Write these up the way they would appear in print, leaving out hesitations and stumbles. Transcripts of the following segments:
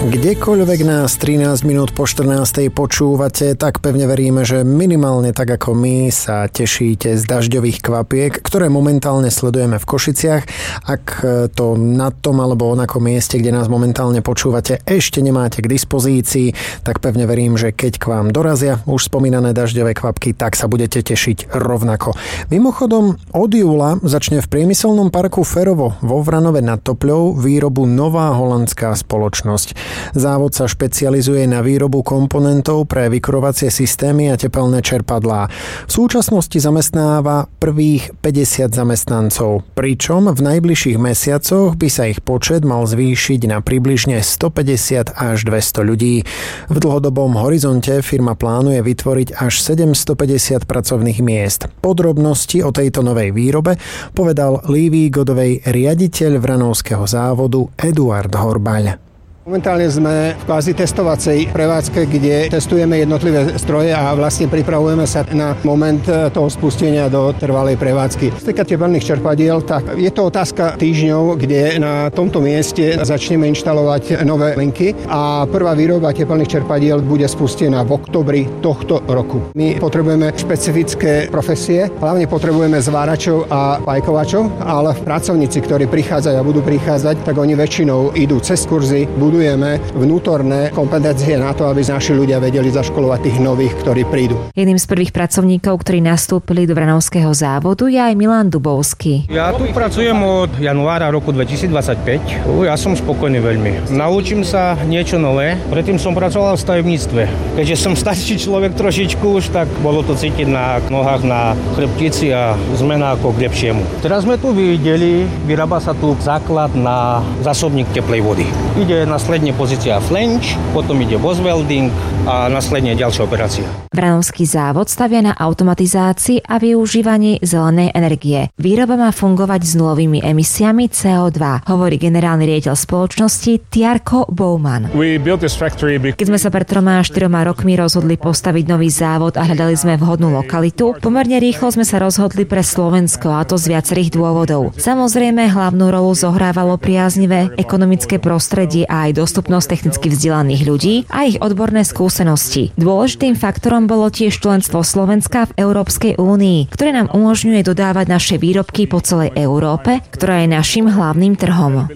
Kdekoľvek nás 13 minút po 14. počúvate, tak pevne veríme, že minimálne tak ako my sa tešíte z dažďových kvapiek, ktoré momentálne sledujeme v Košiciach. Ak to na tom alebo onakom mieste, kde nás momentálne počúvate, ešte nemáte k dispozícii, tak pevne verím, že keď k vám dorazia už spomínané dažďové kvapky, tak sa budete tešiť rovnako. Mimochodom, od júla začne v priemyselnom parku Ferovo vo Vranove nad Topľou výrobu nová holandská spoločnosť. Závod sa špecializuje na výrobu komponentov pre vykurovacie systémy a tepelné čerpadlá. V súčasnosti zamestnáva prvých 50 zamestnancov, pričom v najbližších mesiacoch by sa ich počet mal zvýšiť na približne 150 až 200 ľudí. V dlhodobom horizonte firma plánuje vytvoriť až 750 pracovných miest. Podrobnosti o tejto novej výrobe povedal Livigodovej riaditeľ vranovského závodu Eduard Horbaľ. Momentálne sme v kvázi testovacej prevádzke, kde testujeme jednotlivé stroje a vlastne pripravujeme sa na moment toho spustenia do trvalej prevádzky. Z týka tepelných čerpadiel, tak je to otázka týždňov, kde na tomto mieste začneme inštalovať nové linky a prvá výroba tepelných čerpadiel bude spustená v októbri tohto roku. My potrebujeme špecifické profesie, hlavne potrebujeme zváračov a pajkovačov, ale pracovníci, ktorí prichádzajú a budú prichádzať, tak oni väčšinou idú cez kurzy, budujeme vnútorné kompetencie na to, aby naši ľudia vedeli zaškolovať tých nových, ktorí prídu. Jedným z prvých pracovníkov, ktorí nastúpili do vranovského závodu, je aj Milan Dubovský. Ja tu pracujem od januára roku 2025. Ja som spokojný veľmi. Naučím sa niečo nové. Predtým som pracoval v stavebníctve. Keďže som starší človek trošičku už, tak bolo to cítiť na nohách, na chrbtici a zmena ako k lepšiemu. Teraz sme tu videli, vyrába sa tu základ na zásobník teplej vody. Ide následne pozícia flange, potom ide boss welding a následne ďalšia operácia. Vranovský závod stavia na automatizácii a využívaní zelenej energie. Výroba má fungovať s nulovými emisiami CO2, hovorí generálny riaditeľ spoločnosti Tjarko Bouman. Keď sme sa pred 3-4 rokmi rozhodli postaviť nový závod a hľadali sme vhodnú lokalitu, pomerne rýchlo sme sa rozhodli pre Slovensko, a to z viacerých dôvodov. Samozrejme, hlavnú rolu zohrávalo priaznivé ekonomické prostredie a aj dostupnosť technicky vzdelaných ľudí a ich odborné skúsenosti. Dôležitým faktorom bolo tiež členstvo Slovenska v Európskej únii, ktoré nám umožňuje dodávať naše výrobky po celej Európe, ktorá je naším hlavným trhom.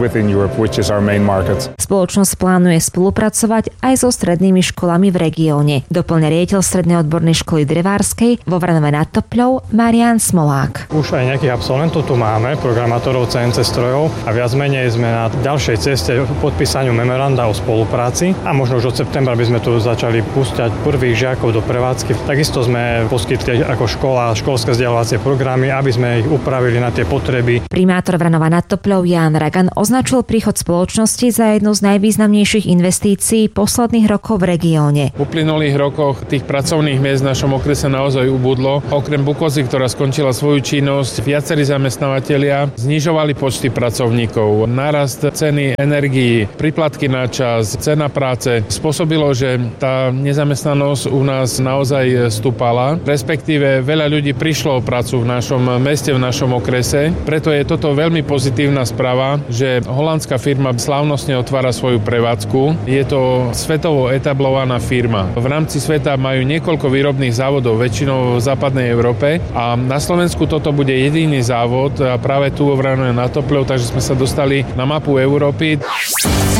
Spoločnosť plánuje spolupracovať aj so strednými školami v regióne. Doplňa riaditeľ Strednej odbornej školy drevárskej vo Vranove nad Topľou Marián Smolák. Už aj nejakých absolventov tu máme, programátorov CNC strojov a viac menej sme na ďalšej ceste podpísaniu memoranda o spolupráci a možno už od septembra by sme tu začali púšťať prvých žiakov do prevádzky. Takisto sme poskytli ako škola školské vzdelávacie programy, aby sme ich upravili na tie potreby. Primátor Vranova nad Topľou Ján Ragan označil príchod spoločnosti za jednu z najvýznamnejších investícií posledných rokov v regióne. V uplynulých rokoch tých pracovných miest v našom okrese naozaj ubudlo. Okrem Bukozy, ktorá skončila svoju činnosť, viacerí zamestnávatelia znižovali počty pracovníkov. Nárast ceny energií, príplatky na čas, cena práce spôsobilo, že tá nezamestnanosť u nás naozaj stúpala. Respektíve veľa ľudí prišlo o prácu v našom meste, v našom okrese. Preto je toto veľmi pozitívna správa, že holandská firma slávnostne otvára svoju prevádzku. Je to svetovo etablovaná firma. V rámci sveta majú niekoľko výrobných závodov, väčšinou v západnej Európe a na Slovensku toto bude jediný závod a práve tu vo Vranove nad Topľou, takže sme sa dostali na mapu Európy.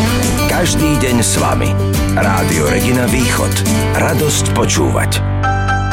Každý deň s vami. Rádio Regina Východ. Radosť počúvať.